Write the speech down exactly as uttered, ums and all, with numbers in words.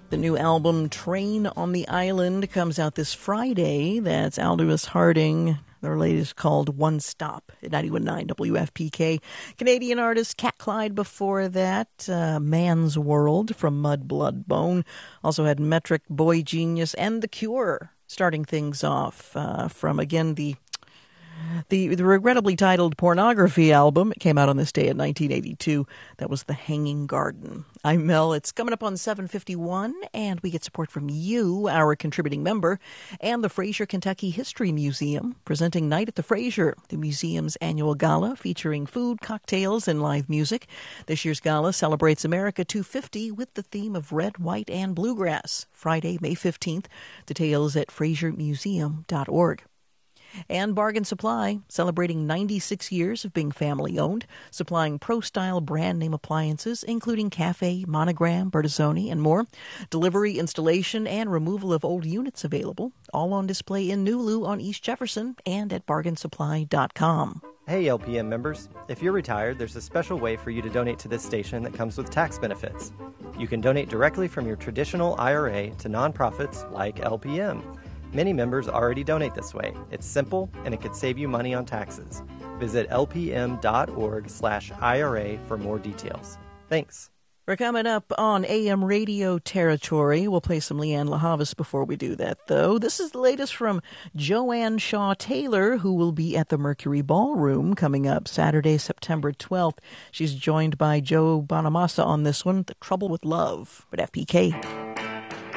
The new album, Train on the Island, comes out this Friday. That's Aldous Harding. Their latest called One Stop at ninety-one point nine W F P K. Canadian artist Cat Clyde before that. Uh, Man's World from Mud, Blood, Bone. Also had Metric, Boy Genius, and The Cure starting things off uh, from, again, the The, the regrettably titled Pornography album. It came out on this day in nineteen eighty-two. That was The Hanging Garden. I'm Mel. It's coming up on seven fifty-one, and we get support from you, our contributing member, and the Fraser, Kentucky History Museum, presenting Night at the Fraser, the museum's annual gala featuring food, cocktails, and live music. This year's gala celebrates America two fifty with the theme of red, white, and bluegrass. Friday, May fifteenth. Details at fraser museum dot org. And Bargain Supply, celebrating ninety-six years of being family-owned, supplying pro-style brand-name appliances, including Cafe, Monogram, Bertazzoni, and more. Delivery, installation, and removal of old units available, all on display in Nulu on East Jefferson and at bargain supply dot com. Hey L P M members, if you're retired, there's a special way for you to donate to this station that comes with tax benefits. You can donate directly from your traditional I R A to nonprofits like L P M. Many members already donate this way. It's simple, and it could save you money on taxes. Visit L P M dot org slash I R A for more details. Thanks. We're coming up on A M radio territory. We'll play some Leanne LaHavis before we do that, though. This is the latest from Joanne Shaw Taylor, who will be at the Mercury Ballroom coming up Saturday, September twelfth. She's joined by Joe Bonamassa on this one, The Trouble with Love, at F P K.